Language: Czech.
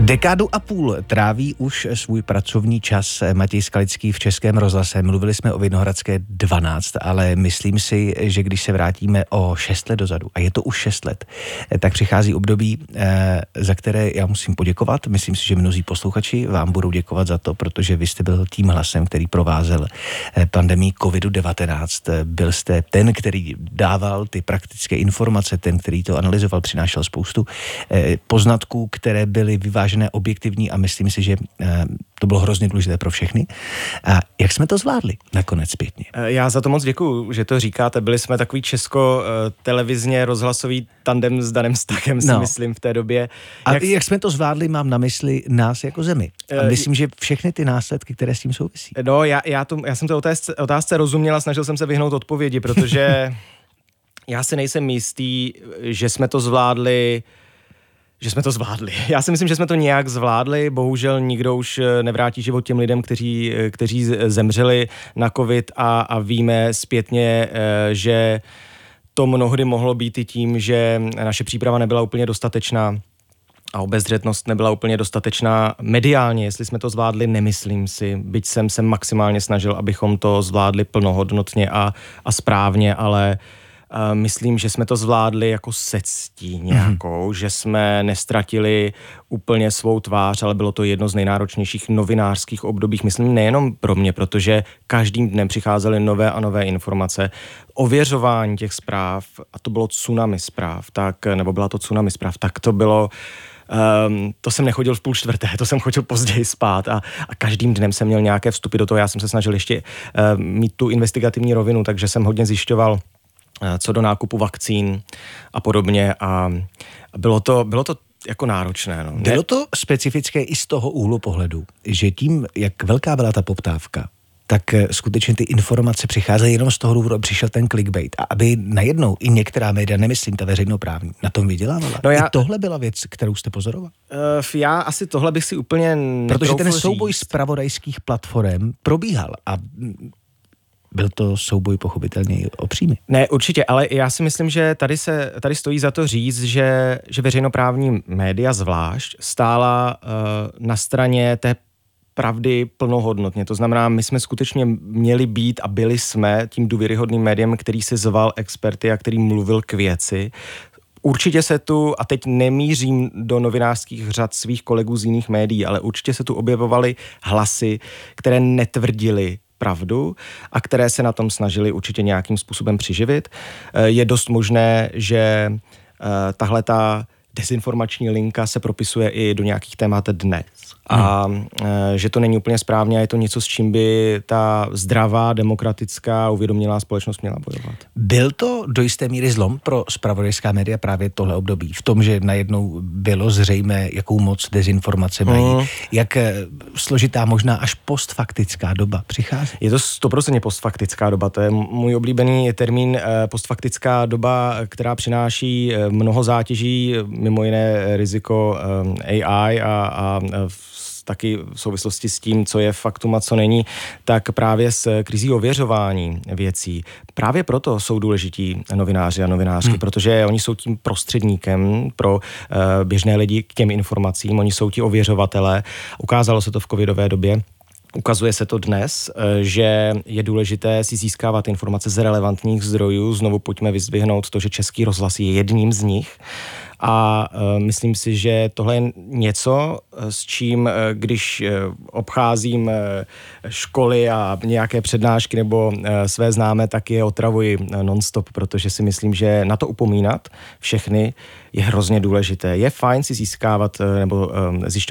Dekádu a půl tráví už svůj pracovní čas Matěj Skalický v Českém rozhlase. Mluvili jsme o Vinohradské 12, ale myslím si, že když se vrátíme o 6 let dozadu, a je to už 6 let, tak přichází období, za které já musím poděkovat. Myslím si, že mnozí posluchači vám budou děkovat za to, protože vy jste byl tím hlasem, který provázel pandemii COVID-19. Byl jste ten, který dával ty praktické informace, ten, který to analyzoval, přinášel spoustu poznatků, které byly vyvážené, objektivní, a myslím si, že to bylo hrozně důležité pro všechny. A jak jsme to zvládli nakonec zpětně? Já za to moc děkuju, že to říkáte. Byli jsme takový česko-televizně rozhlasový tandem s Danem Stachem, si myslím, v té době. A jak jsme to zvládli, mám na mysli nás jako zemi. A myslím, že všechny ty následky, které s tím souvisí. No, já jsem to otázce rozuměl a snažil jsem se vyhnout odpovědi, protože já si nejsem jistý, že jsme to zvládli. Já si myslím, že jsme to nějak zvládli. Bohužel nikdo už nevrátí život těm lidem, kteří zemřeli na covid, a víme zpětně, že to mnohdy mohlo být i tím, že naše příprava nebyla úplně dostatečná a obezřetnost nebyla úplně dostatečná mediálně. Jestli jsme to zvládli, nemyslím si. Byť jsem se maximálně snažil, abychom to zvládli plnohodnotně a správně, ale myslím, že jsme to zvládli jako se ctí nějakou, že jsme nestratili úplně svou tvář, ale bylo to jedno z nejnáročnějších novinářských období. Myslím nejenom pro mě, protože každým dnem přicházely nové a nové informace. Ověřování těch zpráv, a to bylo tsunami zpráv, tak to bylo. To jsem nechodil v 3:30, to jsem chodil později spát a každým dnem jsem měl nějaké vstupy do toho. Já jsem se snažil ještě mít tu investigativní rovinu, takže jsem hodně zjišťoval co do nákupu vakcín a podobně, a bylo to jako náročné. No. Bylo to specifické i z toho úhlu pohledu, že tím, jak velká byla ta poptávka, tak skutečně ty informace přicházely jenom z toho důvodu, přišel ten clickbait, a aby najednou i některá média, nemyslím ta veřejnoprávní, na tom vydělávala. No I tohle byla věc, kterou jste pozoroval? Já asi tohle bych si úplně protože ten souboj zpravodajských platform probíhal a byl to souboj pochopitelně o příjmy. Ne, určitě, ale já si myslím, že tady stojí za to říct, že veřejnoprávní média zvlášť stála na straně té pravdy plnohodnotně. To znamená, my jsme skutečně měli být a byli jsme tím důvěryhodným médiem, který si zval experty a který mluvil k věci. Určitě se tu, a teď nemířím do novinářských řad svých kolegů z jiných médií, ale určitě se tu objevovaly hlasy, které netvrdily pravdu a které se na tom snažili určitě nějakým způsobem přiživit. Je dost možné, že tahleta dezinformační linka se propisuje i do nějakých témat dnes. A že to není úplně správně a je to něco, s čím by ta zdravá, demokratická, uvědomělá společnost měla bojovat. Byl to do jisté míry zlom pro zpravodajská média právě tohle období? V tom, že najednou bylo zřejmé, jakou moc dezinformace mají, jak složitá, možná až postfaktická doba přichází? Je to 100% postfaktická doba. To je můj oblíbený termín, postfaktická doba, která přináší mnoho zátěží, mimo jiné riziko AI a taky v souvislosti s tím, co je faktum a co není, tak právě s krizí ověřování věcí. Právě proto jsou důležití novináři a novinářky, protože oni jsou tím prostředníkem pro běžné lidi k těm informacím, oni jsou ti ověřovatelé. Ukázalo se to v covidové době. Ukazuje se to dnes, že je důležité si získávat informace z relevantních zdrojů. Znovu pojďme vyzdvihnout to, že Český rozhlas je jedním z nich. A myslím si, že tohle je něco, s čím, když obcházím školy a nějaké přednášky nebo své známé, tak je otravuji non-stop, protože si myslím, že na to upomínat všechny je hrozně důležité. Je fajn si získávat nebo zjišťovat